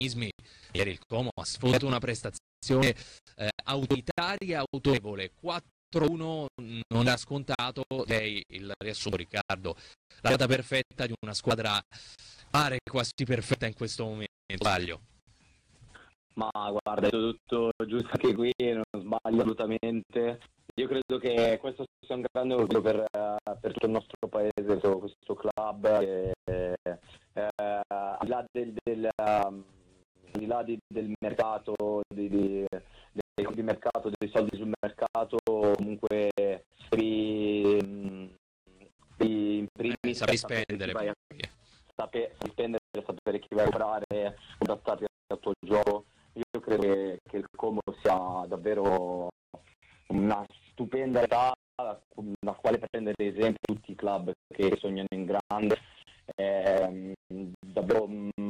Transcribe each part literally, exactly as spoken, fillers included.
meccanismi. Ieri il Como ha sfondato una prestazione eh, autoritaria, autorevole, quattro uno, non era scontato, direi il riassunto, Riccardo, la data perfetta di una squadra pare quasi perfetta in questo momento, sbaglio? Ma guarda, è tutto giusto anche qui, non sbaglio assolutamente. Io credo che questo sia un grande orgoglio per, per tutto il nostro paese, questo, questo club, e, eh, al di là del, del, um, al di là di, del mercato, di, di, dei, di mercato, dei soldi sul mercato, comunque devi, devi in primis saper spendere, vai a, saper spendere, sapere chi vai a comprare, adattarti al tuo gioco. Io credo che, che il Como sia davvero una stupenda realtà da quale prendere esempio tutti i club che sognano in grande. Eh, davvero,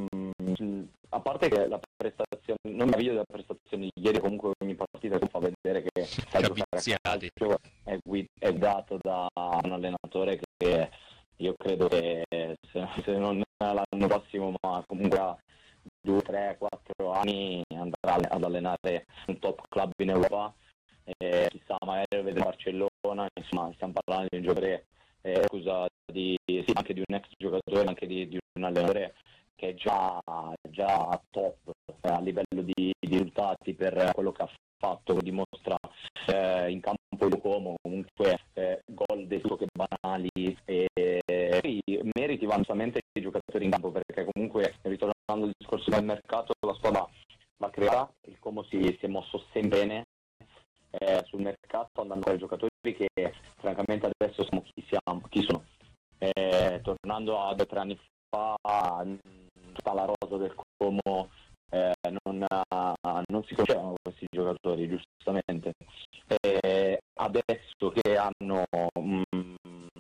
mh, a parte che la prestazione, non mi video della prestazione di ieri, comunque ogni partita che fa vedere che sa giocare a calcio è, guid- è guidato da un allenatore che io credo che se, se non l'anno prossimo, ma comunque a due, tre, quattro anni andrà ad allenare un top club in Europa. Eh, chissà, magari vedremo Barcellona, insomma stiamo parlando di un giocatore, eh, scusa, di, sì, anche di un ex giocatore, anche di, di un allenatore che è già, già top eh, a livello di, di risultati per quello che ha fatto, dimostra eh, in campo il Como, comunque eh, gol del tutto che banali, e eh, i meriti vanno solamente ai giocatori in campo, perché comunque, ritornando al discorso del mercato, la squadra va creata, il Como si, si è mosso sempre bene Eh, sul mercato, andando ai giocatori che francamente adesso siamo chi siamo, chi sono. Eh, tornando a due o tre anni fa, tutta la rosa del Como eh, non, non si conoscevano questi giocatori, giustamente. Eh, adesso che hanno um,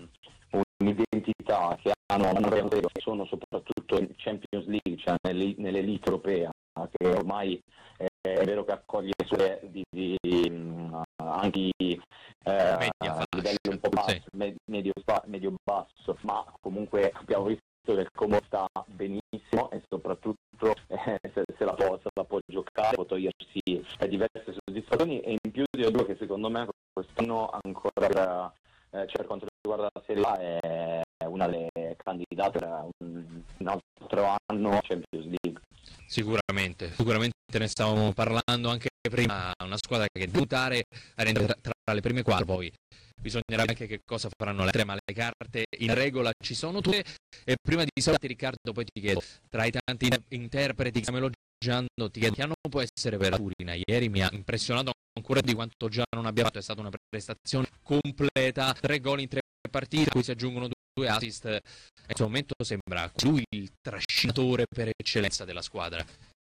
un'identità, che hanno, che sono soprattutto in Champions League, cioè nell'elite europea, che ormai eh, è vero che accoglie sulle, di, di, uh, anche i eh, livelli un po' basso, sì. med- medio, medio basso, ma comunque abbiamo visto che il Como sta benissimo e soprattutto eh, se, se, la può, se la può giocare, può togliersi eh, diverse soddisfazioni, e in più di quello che secondo me quest'anno ancora per, eh, cioè per quanto riguarda la Serie A è una delle candidate per un, un altro anno Champions League. Sicuramente, sicuramente ne stavamo parlando anche prima, una squadra che deve puntare a rendere tra, tra le prime quattro, poi bisognerà anche che cosa faranno le altre, ma le carte in regola ci sono tutte. E prima di salutarti, Riccardo, poi ti chiedo, tra i tanti interpreti che stiamo elogiando, ti chiedo, che anno può essere per la Turina? Ieri mi ha impressionato ancora di quanto già non abbia fatto, è stata una prestazione completa, tre gol in tre partite, a cui si aggiungono due assist. In questo momento sembra lui il trascinatore per eccellenza della squadra.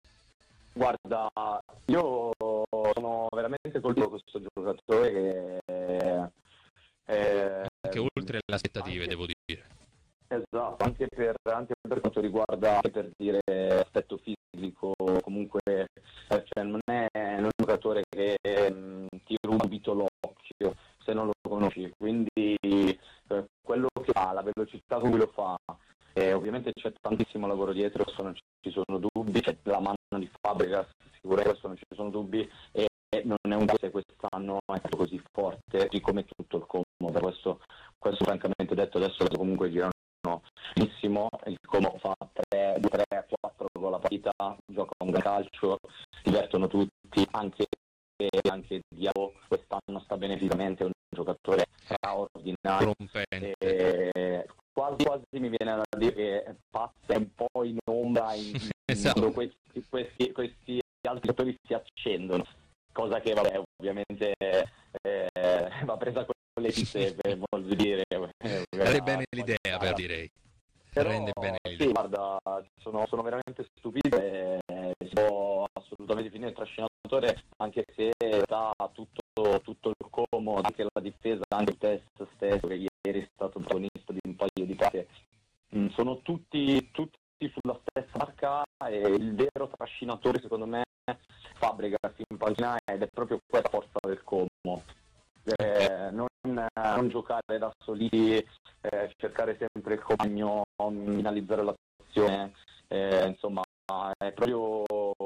Guarda, io sono veramente colpito da questo giocatore che eh, anche oltre le aspettative, anche, devo dire. Esatto, anche per, anche per quanto riguarda, per dire, aspetto fisico, comunque eh, cioè non, è, non è un giocatore che mh, ti ruba subito l'occhio se non lo conosci, quindi eh, quello che fa, la velocità con cui lo fa, eh, ovviamente c'è tantissimo lavoro dietro, non ci sono dubbi, c'è la mano di Fabregas, sicuramente non ci sono dubbi, e non è un caso se quest'anno è stato così forte, così come tutto il Como. Per questo, questo francamente detto, adesso comunque girano benissimo, il Como fa tre, quattro gol a partita, gioca un gran calcio, si divertono tutti, anche anche Diao quest'anno sta bene fisicamente, è un giocatore straordinario, e quasi quasi mi viene da dire che passa un po' in ombra in, in esatto. questi, questi, questi altri giocatori si accendono, cosa che vabbè ovviamente eh, va presa con le pinze, voglio dire, rende bene l'idea, per direi. Però, rende bene l'idea. Sì, guarda, sono, sono veramente stupito e si può assolutamente finire il trascinatore, anche se sta tutto, tutto il Como, anche la difesa, anche il test stesso, che ieri è stato protagonista di un paio di partite. Mm, sono tutti, tutti sulla stessa marca, e il vero trascinatore secondo me Fabregas in panchina, ed è proprio questa forza del Como. Eh, non, non giocare da soli, eh, cercare sempre il compagno, finalizzare l'azione, eh, insomma è proprio